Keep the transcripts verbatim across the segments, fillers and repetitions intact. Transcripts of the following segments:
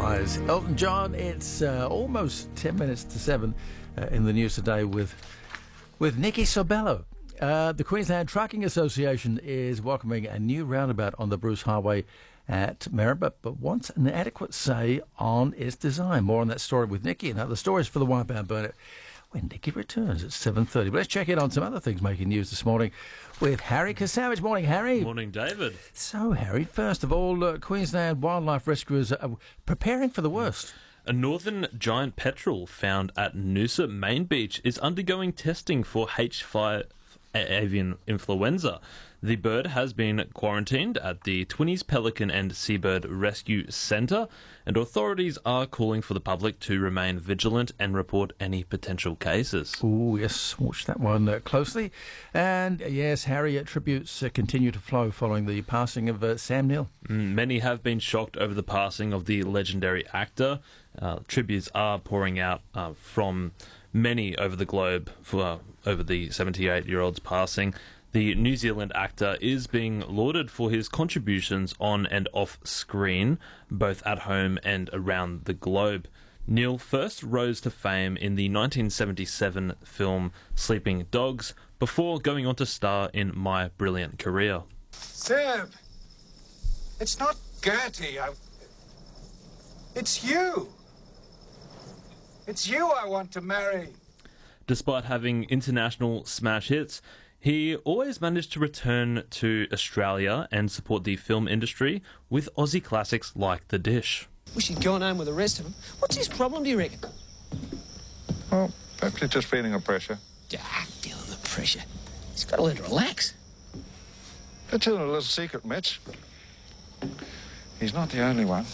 Butterflies. Elton John, it's uh, almost ten minutes to seven uh, in the news today with with Nikki Sobello. Uh, the Queensland Trucking Association is welcoming a new roundabout on the Bruce Highway at Maribyrnong, but wants an adequate say on its design. More on that story with Nikki and other stories for the Winebound Burnett when Nikki returns at seven thirty. But let's check in on some other things making news this morning with Harry Kasavage. Morning, Harry. Morning, David. So, Harry, first of all, uh, Queensland wildlife rescuers are preparing for the worst. A northern giant petrel found at Noosa Main Beach is undergoing testing for H five avian influenza. The bird has been quarantined at the Twinnies Pelican and Seabird Rescue Centre, and authorities are calling for the public to remain vigilant and report any potential cases. Oh, yes, watch that one uh, closely. And, uh, yes, Harry, uh, tributes uh, continue to flow following the passing of uh, Sam Neill. Mm, many have been shocked over the passing of the legendary actor. Uh, tributes are pouring out uh, from many over the globe for uh, over the seventy-eight-year-old's passing. The New Zealand actor is being lauded for his contributions on and off screen, both at home and around the globe. Neill first rose to fame in the nineteen seventy-seven film Sleeping Dogs, before going on to star in My Brilliant Career. Seb, it's not Gertie. I... It's you. It's you I want to marry. Despite having international smash hits, he always managed to return to Australia and support the film industry with Aussie classics like The Dish. Wish he'd gone home with the rest of them. What's his problem, do you reckon? Well, perhaps he's just feeling the pressure. Ah, feeling the pressure. He's got to learn to relax. I'll tell you a little secret, Mitch. He's not the only one.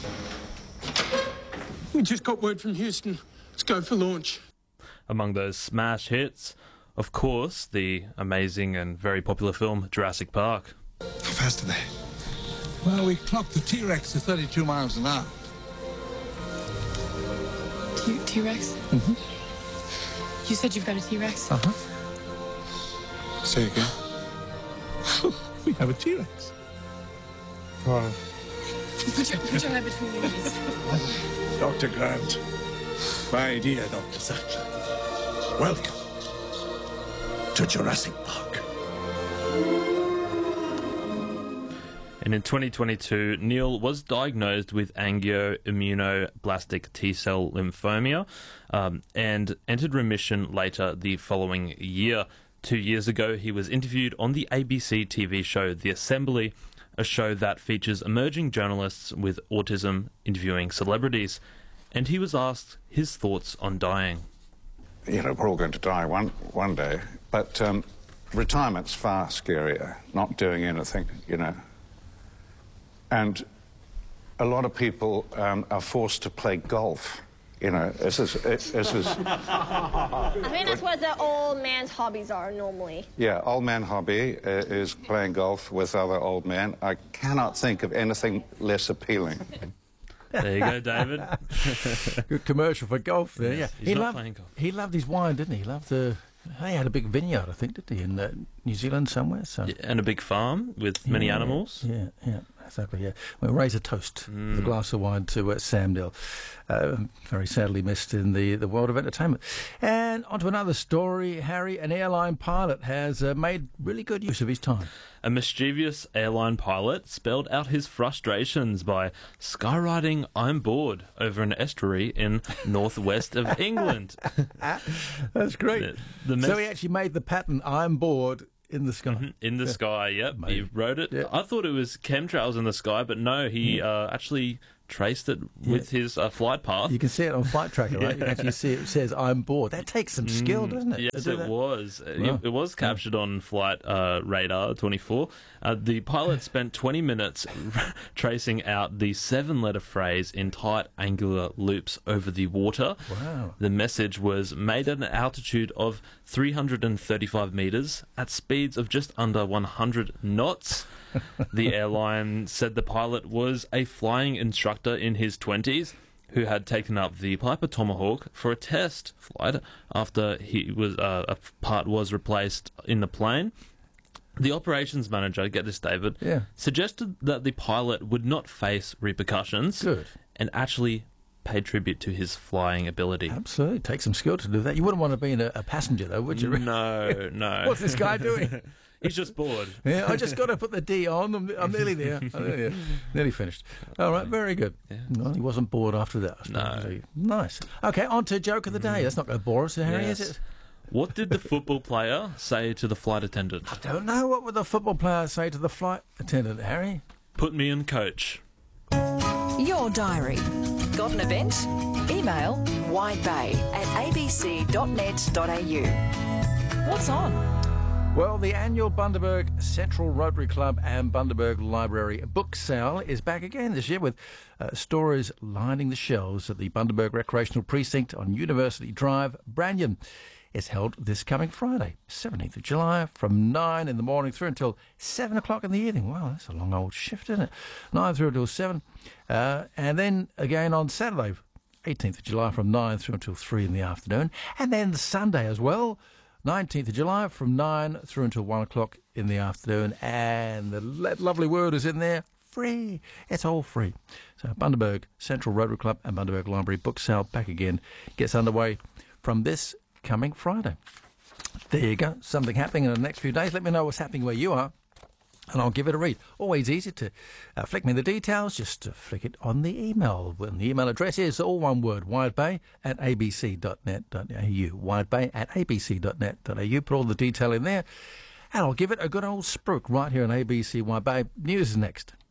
We just got word from Houston. Let's go for launch. Among those smash hits, of course, the amazing and very popular film Jurassic Park. How fast are they? Well, we clocked the T-Rex to thirty-two miles an hour. T- T-Rex? Mm-hmm. You said you've got a T-Rex? Uh-huh. Say again. We have a T-Rex. Wow. Put your, put your head between your knees. Doctor Grant. My dear Doctor Sattler. Welcome to Jurassic Park. And in twenty twenty-two, Neill was diagnosed with angioimmunoblastic T-cell lymphoma um, and entered remission later the following year. Two years ago, he was interviewed on the A B C T V show The Assembly, a show that features emerging journalists with autism interviewing celebrities. And he was asked his thoughts on dying. You know, we're all going to die one one day, but um, retirement's far scarier, not doing anything, you know. And a lot of people um, are forced to play golf, you know. This is, this is... I think that's what the old man's hobbies are normally. Yeah, old man hobby uh, is playing golf with other old men. I cannot think of anything less appealing. There you go, David. Good commercial for golf there, Yes, yeah. he's He not loved, playing golf. he loved his wine, didn't he? He loved the... He had a big vineyard, I think, didn't he, in uh, New Zealand somewhere? So. Yeah, and a big farm with many yeah, animals. Yeah, yeah, exactly, yeah. We'll raise a toast Mm. with a glass of wine to uh, Sam Neill. Uh, very sadly missed in the, the world of entertainment. And on to another story, Harry. An airline pilot has uh, made really good use of his time. A mischievous airline pilot spelled out his frustrations by skywriting "I'm bored" over an estuary in northwest of England. That's great. The, the mes- So he actually made the pattern, "I'm bored," in the sky. in the Yeah. sky, yep. Amazing. He wrote it. Yeah. I thought it was chemtrails in the sky, but no, he uh, actually traced it with his uh, flight path. You can see it on Flight Tracker, right? You can actually see it says, "I'm bored." That takes some skill, doesn't it? Yes, to do it that? was. Wow. It, it was captured on Flight uh, Radar twenty-four. Uh, the pilot spent twenty minutes tracing out the seven-letter phrase in tight angular loops over the water. Wow. The message was made at an altitude of three hundred thirty-five metres at speeds of just under one hundred knots. The airline said the pilot was a flying instructor in his twenties who had taken up the Piper Tomahawk for a test flight after he was uh, a part was replaced in the plane. The operations manager, get this, David, Yeah. suggested that the pilot would not face repercussions. Good. and actually pay tribute to his flying ability. Absolutely. It takes some skill to do that. You wouldn't want to be in a, a passenger, though, would you? No, no. What's this guy doing? He's just bored. Yeah, I just got to put the D on. I'm, I'm nearly there. I'm nearly, there. Nearly finished. All right, very good. Yeah. No, he wasn't bored after that. No. Nice. Okay, on to joke of the day. That's not going to bore us, Harry, Yes. is it? What did the football player say to the flight attendant? I don't know. What would the football player say to the flight attendant, Harry? Put me in, coach. Your diary. Got an event? Email widebay at abc dot net dot a u. What's on? Well, the annual Bundaberg Central Rotary Club and Bundaberg Library book sale is back again this year with uh, stories lining the shelves at the Bundaberg Recreational Precinct on University Drive, Branyan. It's held this coming Friday, seventeenth of July, from nine in the morning through until seven o'clock in the evening. Wow, that's a long old shift, isn't it? nine through until seven. Uh, and then again on Saturday, eighteenth of July, from nine through until three in the afternoon. And then Sunday as well, nineteenth of July, from nine through until one o'clock in the afternoon. And the lo- lovely word is in there, free. It's all free. So Bundaberg Central Rotary Club and Bundaberg Library book sale back again gets underway from this coming Friday. There you go. Something happening in the next few days. Let me know what's happening where you are, and I'll give it a read. Always easy to uh, flick me the details. Just to flick it on the email. Well, the email address is all one word, widebay at abc dot net dot a u. Widebay at abc dot net dot a u. Put all the detail in there, and I'll give it a good old spruik right here on A B C Widebay. News is next.